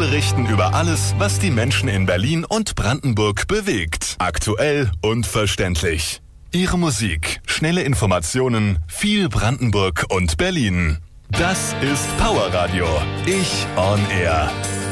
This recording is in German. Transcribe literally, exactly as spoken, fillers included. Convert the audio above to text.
berichten über alles, was die Menschen in Berlin und Brandenburg bewegt. Aktuell und verständlich. Ihre Musik, schnelle Informationen, viel Brandenburg und Berlin. Das ist Power Radio. Ich on Air.